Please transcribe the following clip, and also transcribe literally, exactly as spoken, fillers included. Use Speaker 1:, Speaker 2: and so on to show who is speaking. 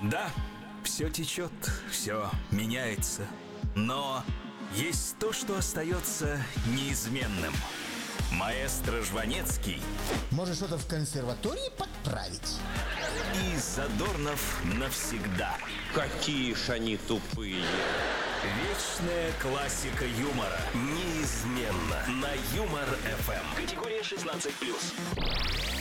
Speaker 1: Да, все течет, все меняется, но есть то, что остается неизменным. Маэстро Жванецкий
Speaker 2: Может, что-то в консерватории подправить?
Speaker 1: и Задорнов навсегда.
Speaker 3: Какие ж они тупые.
Speaker 1: Вечная классика юмора. Неизменно на Юмор эф эм.
Speaker 4: Категория шестнадцать плюс.